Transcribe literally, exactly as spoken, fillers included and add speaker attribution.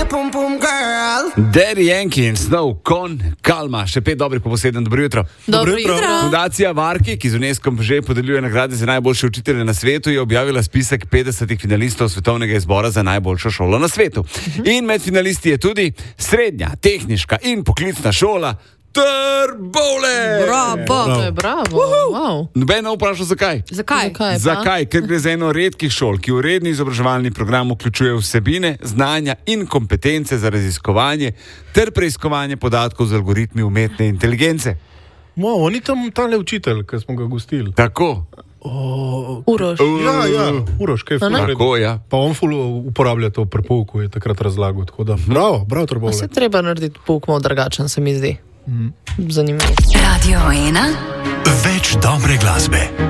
Speaker 1: pum pum girl.
Speaker 2: Daddy Yankee in Snow, Kon, Kalma, še pet dobrih po posebnem. Dobro jutro.
Speaker 3: Dobro jutro.
Speaker 2: Fundacija Varki, ki z UNESCO že podeljuje nagrade za najboljše učitelje na svetu, je objavila spisek petdesetih finalistov svetovnega izbora za najboljšo šolo na svetu. In med finalisti je tudi srednja, tehniška in poklicna šola Trbovlje.
Speaker 3: Bravo, to je bravo. Wow.
Speaker 2: Noben ne vpraša zakaj.
Speaker 3: Zakaj? Zakaj,
Speaker 2: zakaj? Ker gre za eno redkih šol, ki v redni izobraževalni program vključuje vsebine, znanja in kompetence za raziskovanje ter preiskovanje podatkov z algoritmi umetne inteligence.
Speaker 4: Wow, on je tam tale učitelj, ki smo ga gostili.
Speaker 2: Tako.
Speaker 4: Oh,
Speaker 3: Uroš.
Speaker 4: Ja, ja, Uroš, kaj je ful
Speaker 2: Tako,
Speaker 4: redo.
Speaker 2: ja.
Speaker 4: Pa on ful uporablja to pri pouku, je takrat razlagal. Tako da, bravo, bravo, Trbovlje.
Speaker 3: Se treba narediti pouk malo drugačen, se mi zdi. Zanimivo.
Speaker 5: Radio ena. Več dobre glasbe.